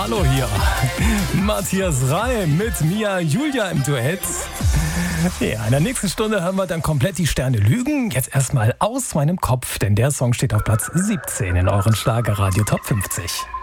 Hallo hier. Matthias Reim mit Mia Julia im Duett. Ja, in der nächsten Stunde hören wir dann komplett die Sterne lügen. Jetzt erstmal Aus meinem Kopf, denn der Song steht auf Platz 17 in euren Schlagerradio Top 50.